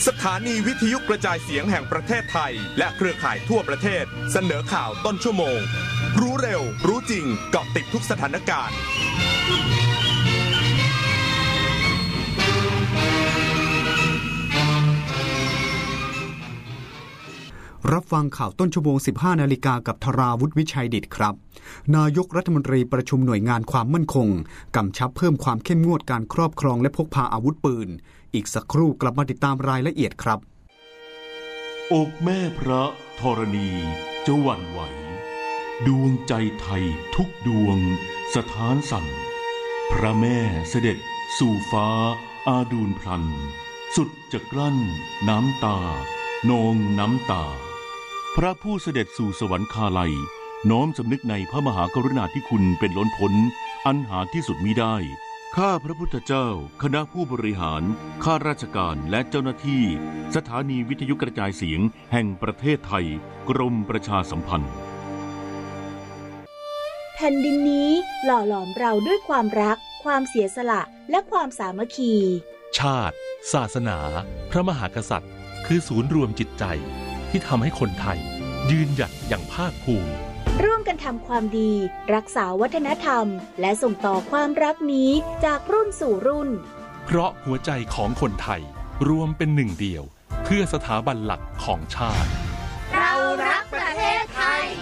สถานีวิทยุกระจายเสียงแห่งประเทศไทยและเครือข่ายทั่วประเทศเสนอข่าวต้นชั่วโมงรู้เร็วรู้จริงเกาะติดทุกสถานการณ์รับฟังข่าวต้นชั่วโมง 15 นาฬิกากับธราวุฒิวิชัยดิษฐ์ครับนายกรัฐมนตรีประชุมหน่วยงานความมั่นคงกำชับเพิ่มความเข้มงวดการครอบครองและพกพาอาวุธปืนอีกสักครู่กลับมาติดตามรายละเอียดครับอกแม่พระธรณีจะหวั่นไหวดวงใจไทยทุกดวงสถานสั่นพระแม่เสด็จสู่ฟ้าอาดูลพลันสุดจะกลั้นน้ำตานองน้ำตาพระผู้เสด็จสู่สวรรคาลัยน้อมสำนึกในพระมหากรุณาธิคุณเป็นล้นพ้นอันหาที่สุดมิได้ข้าพระพุทธเจ้าคณะผู้บริหารข้าราชการและเจ้าหน้าที่สถานีวิทยุกระจายเสียงแห่งประเทศไทยกรมประชาสัมพันธ์แผ่นดินนี้หล่อหลอมเราด้วยความรักความเสียสละและความสามัคคีชาติศาสนาพระมหากษัตริย์คือศูนย์รวมจิตใจที่ทำให้คนไทยยืนหยัดอย่างภาคภูมิร่วมกันทำความดีรักษาวัฒนธรรมและส่งต่อความรักนี้จากรุ่นสู่รุ่นเพราะหัวใจของคนไทยรวมเป็นหนึ่งเดียวเพื่อสถาบันหลักของชาติเรารักประเทศไทย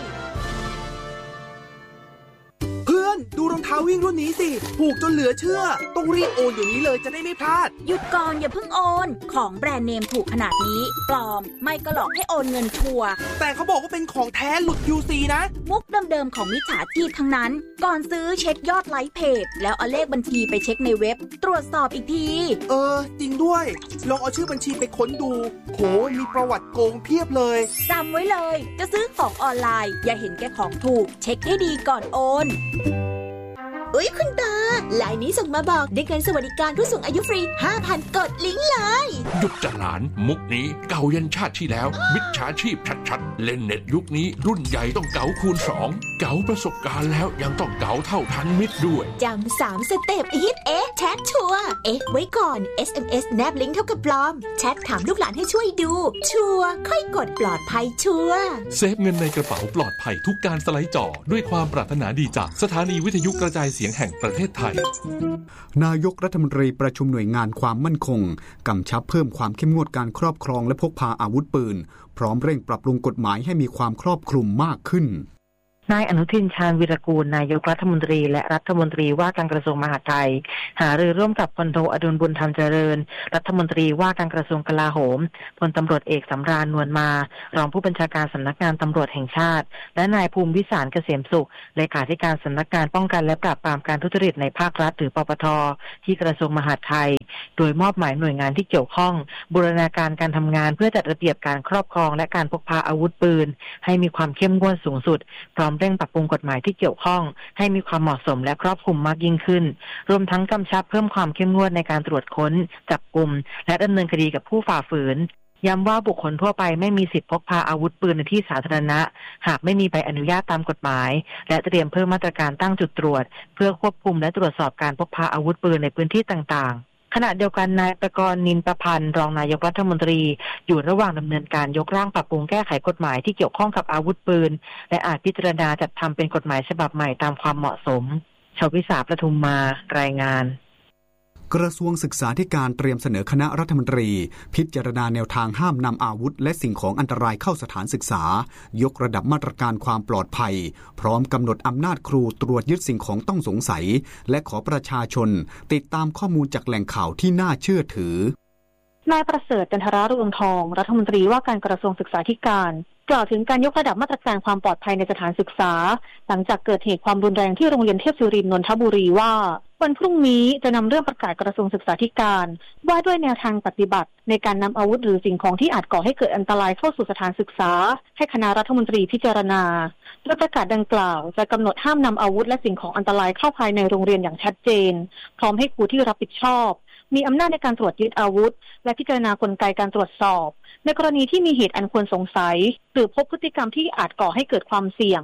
เพื่อนดูรองเท้าวิ่งรุ่นนี้สิถูกจนเหลือเชื่อต้องรีบโอนเดี๋ยวนี้เลยจะได้ไม่พลาดหยุดก่อนอย่าเพิ่งโอนของแบรนด์เนมถูกขนาดนี้ปลอมไม่ก็หลอกให้โอนเงินชัวร์แต่เขาบอกว่าเป็นของแท้หลุด QC นะมุกเดิมๆของมิจฉาชีพทั้งนั้นก่อนซื้อเช็คยอดไลค์เพจแล้วเอาเลขบัญชีไปเช็คในเว็บตรวจสอบอีกทีจริงด้วยลองเอาชื่อบัญชีไปค้นดูโหมีประวัติโกงเพียบเลยจำไว้เลยจะซื้อของออนไลน์อย่าเห็นแก่ของถูกเช็คให้ดีก่อนโอนคุณตาไลน์นี้ส่งมาบอกได้เงินสวัสดิการผู้สูงอายุฟรี 5,000 กดลิงก์เลยหยุดจะหลานมุกนี้เก่ายันชาติที่แล้วมิจฉาชีพชัดๆเล่นเน็ตยุคนี้รุ่นใหญ่ต้องเก๋าคูณ2เก๋าประสบการณ์แล้วยังต้องเก๋าเท่าทันมิตรด้วยจำ3 สเต็ปฮิตแชทชัวร์ไว้ก่อน SMS แนบลิงก์เท่ากับปลอมแชทถามลูกหลานให้ช่วยดูชัวร์ค่อยกดปลอดภัยชัวร์เซฟเงินในกระเป๋าปลอดภัยทุกการสไลด์จอด้วยความปรารถนาดีจากสถานีวิทยุกระจายเสียงแห่งประเทศไทยนายกรัฐมนตรีประชุมหน่วยงานความมั่นคงกำชับเพิ่มความเข้มงวดการครอบครองและพกพาอาวุธปืนพร้อมเร่งปรับปรุงกฎหมายให้มีความครอบคลุมมากขึ้นนายอนุทินชาญวีรกูลนายกรัฐมนตรีและรัฐมนตรีว่าการกระทรวงมหาดไทยหารือร่วมกับพลโทอดุลบุญธรรมเจริญรัฐมนตรีว่าการกระทรวงกลาโหมพลตำรวจเอกสำราญนวลมารองผู้บัญชาการสำนักงานตำรวจแห่งชาติและนายภูมิวิสารเกษมสุขเลขาธิการสำนักงานป้องกันและปราบปรามการทุจริตในภาครัฐหรือปปท.ที่กระทรวงมหาดไทยโดยมอบหมายหน่วยงานที่เกี่ยวข้องบูรณาการการทำงานเพื่อจัดระเบียบการครอบครองและการพกพาอาวุธปืนให้มีความเข้มงวดสูงสุดพร้อมเร่งปรับปรุงกฎหมายที่เกี่ยวข้องให้มีความเหมาะสมและครอบคลุมมากยิ่งขึ้นรวมทั้งกำชับเพิ่มความเข้มงวดในการตรวจค้นจับกุมและดำเนินคดีกับผู้ฝ่าฝืนย้ำว่าบุคคลทั่วไปไม่มีสิทธิพกพาอาวุธปืนในที่สาธารณะหากไม่มีใบอนุญาตตามกฎหมายและเตรียมเพิ่มมาตรการตั้งจุดตรวจเพื่อควบคุมและตรวจสอบการพกพาอาวุธปืนในพื้นที่ต่างๆขณะเดียวกันนายประกรณ์นินประพันธ์รองนายกรัฐมนตรีอยู่ระหว่างดำเนินการยกร่างปรับปรุงแก้ไขกฎหมายที่เกี่ยวข้องกับอาวุธปืนและอาจพิจารณาจัดทำเป็นกฎหมายฉบับใหม่ตามความเหมาะสมชวิสาประทุมมารายงานกระทรวงศึกษาธิการเตรียมเสนอคณะรัฐมนตรีพิจารณาแนวทางห้ามนำอาวุธและสิ่งของอันตรายเข้าสถานศึกษายกระดับมาตรการความปลอดภัยพร้อมกำหนดอำนาจครูตรวจยึดสิ่งของต้องสงสัยและขอประชาชนติดตามข้อมูลจากแหล่งข่าวที่น่าเชื่อถือนายประเสริฐจันทราเรืองทองรัฐมนตรีว่าการกระทรวงศึกษาธิการกล่าวถึงการยกระดับมาตรการความปลอดภัยในสถานศึกษาหลังจากเกิดเหตุความรุนแรงที่โรงเรียนเทพศิรินทร์นนทบุรีว่าวันพรุ่งนี้จะนำเรื่องประกาศกระทรวงศึกษาธิการว่าด้วยแนวทางปฏิบัติในการนำอาวุธหรือสิ่งของที่อาจก่อให้เกิดอันตรายเข้าสู่สถานศึกษาให้คณะรัฐมนตรีพิจารณาโดยประกาศดังกล่าวจะกำหนดห้ามนำอาวุธและสิ่งของอันตรายเข้าภายในโรงเรียนอย่างชัดเจนพร้อมให้ครูที่รับผิดชอบมีอำนาจในการตรวจยึดอาวุธและพิจารณากลไกการตรวจสอบในกรณีที่มีเหตุอันควรสงสัยหรือพบพฤติกรรมที่อาจก่อให้เกิดความเสี่ยง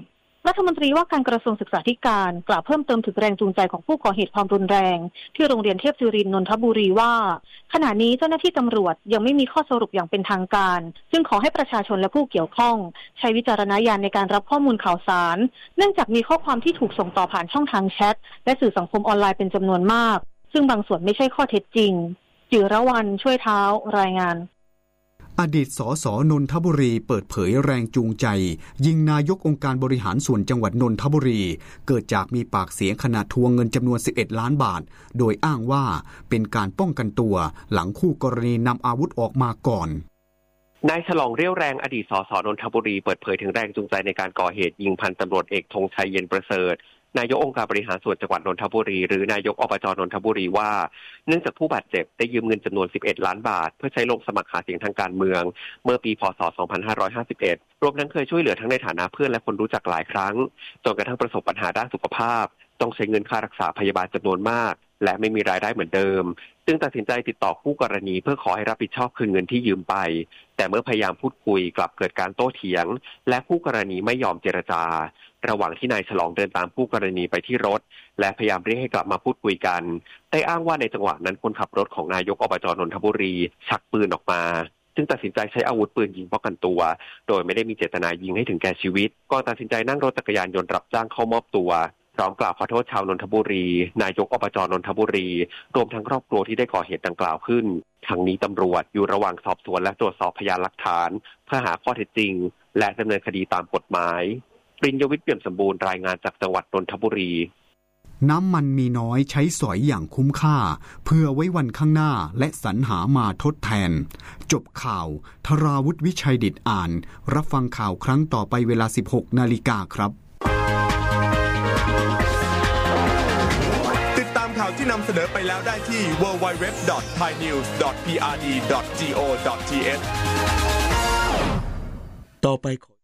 รัฐมนตรีว่าการกระทรวงศึกษาธิการกล่าวเพิ่มเติมถึงแรงจูงใจของผู้ก่อเหตุความรุนแรงที่โรงเรียนเทพศิรินทร์นนทบุรีว่าขณะนี้เจ้าหน้าที่ตำรวจยังไม่มีข้อสรุปอย่างเป็นทางการซึ่งขอให้ประชาชนและผู้เกี่ยวข้องใช้วิจารณญาณในการรับข้อมูลข่าวสารเนื่องจากมีข้อความที่ถูกส่งต่อผ่านช่องทางแชทและสื่อสังคมออนไลน์เป็นจำนวนมากซึ่งบางส่วนไม่ใช่ข้อเท็จจริงจิรวรรณช่วยเท้ารายงานอดีตสสนนทบุรีเปิดเผยแรงจูงใจยิงนายกองค์การบริหารส่วนจังหวัดนนทบุรีเกิดจากมีปากเสียงขณะทวงเงินจำนวน11ล้านบาทโดยอ้างว่าเป็นการป้องกันตัวหลังคู่กรณีนำอาวุธออกมาก่อนนายฉลองเรี่ยวแรงอดีตสสนนทบุรีเปิดเผยถึงแรงจูงใจในการก่อเหตุยิงพันตำรวจเอกธงชัยเย็นประเสริฐนายกองค์การบริหารส่วนจังหวัดนนทบุรีหรือนายกอบจ.นนทบุรีว่าเนื่องจากผู้บาดเจ็บได้ยืมเงินจำนวน11ล้านบาทเพื่อใช้ลงสมัครหาเสียงทางการเมืองเมื่อปีพ.ศ. 2551รวมทั้งเคยช่วยเหลือทั้งในฐานะเพื่อนและคนรู้จักหลายครั้งจนกระทั่งประสบปัญหาด้านสุขภาพต้องใช้เงินค่ารักษาพยาบาลจำนวนมากและไม่มีรายได้เหมือนเดิมจึงตัดสินใจติดต่อคู่กรณีเพื่อขอให้รับผิดชอบคืนเงินที่ยืมไปแต่เมื่อพยายามพูดคุยกลับเกิดการโต้เถียงและคู่กรณีไม่ยอมเจรจาระหว่างที่นายฉลองเดินตามคู่กรณีไปที่รถและพยายามเรียกให้กลับมาพูดคุยกันได้อ้างว่าในจังหวะนั้นคนขับรถของนายกอบจ.นนทบุรีชักปืนออกมาจึงตัดสินใจใช้อาวุธปืนยิงป้องกันตัวโดยไม่ได้มีเจตนายิงให้ถึงแก่ชีวิตก่อนตัดสินใจนั่งรถจักรยานยนต์รับจ้างเข้ามอบตัวพร้อมกล่าวขอโทษชาวนนทบุรีนายกอบจ.นนทบุรีรวมทั้งครอบครัวที่ได้ก่อเหตุดังกล่าวขึ้นทั้งนี้ตำรวจอยู่ระหว่างสอบสวนและตรวจสอบพยานหลักฐานเพื่อหาข้อเท็จจริงและดำเนินคดีตามกฎหมายปริญญวิทย์เปี่ยมสมบูรณ์รายงานจากจังหวัดนนทบุรีน้ำมันมีน้อยใช้สอยอย่างคุ้มค่าเพื่อไว้วันข้างหน้าและสรรหามาทดแทนจบข่าวธราวุฒิวิชัยดิษฐ์อ่านรับฟังข่าวครั้งต่อไปเวลา 16 นาฬิกาครับติดตามข่าวที่นำเสนอไปแล้วได้ที่ www.thainews.prd.go.th ต่อไป